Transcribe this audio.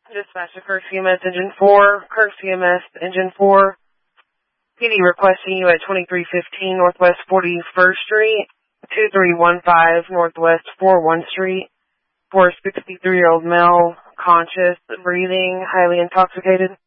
Dispatch to Kirk CMS Engine 4, Kirk CMS Engine 4. PD requesting you at 2315 Northwest 41st Street, 2315 Northwest 41 Street, for a 63-year-old male, conscious, breathing, highly intoxicated.